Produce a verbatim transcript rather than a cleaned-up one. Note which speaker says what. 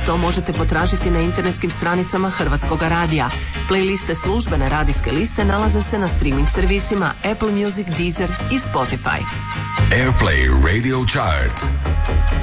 Speaker 1: to možete potražiti na internetskim stranicama Hrvatskog radija. Playliste službene radijske liste nalaze se na streaming servisima Apple Music, Deezer i Spotify.
Speaker 2: Airplay Radio Chart.